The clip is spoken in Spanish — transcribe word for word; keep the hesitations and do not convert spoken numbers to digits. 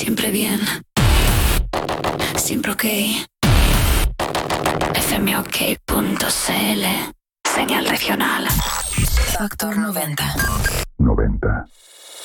Siempre bien. Siempre ok. F M O K punto C L. Señal regional. Factor noventa. noventa.